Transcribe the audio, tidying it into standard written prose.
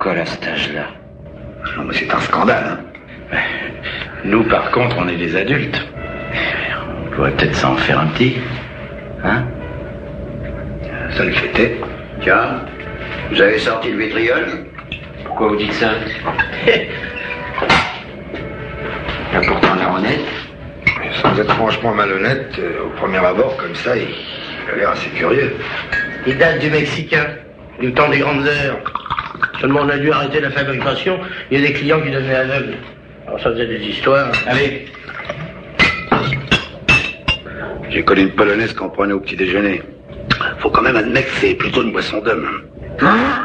alcool à cet âge-là. Non, mais c'est un scandale, hein. Nous, par contre, on est des adultes. On pourrait peut-être s'en faire un petit. Hein? Ça le fêtait. Tiens, vous avez sorti le vitriol? Pourquoi vous dites ça? Il a pourtant l'air honnête. Sans être franchement malhonnête, au premier abord, comme ça, il a l'air assez curieux. Il date du Mexicain, du temps des grandes heures. Seulement on a dû arrêter la fabrication, il y a des clients qui devenaient aveugles. Alors ça faisait des histoires. Allez. J'ai connu une polonaise qu'on prenait au petit déjeuner. Faut quand même admettre que c'est plutôt une boisson d'homme. Hein?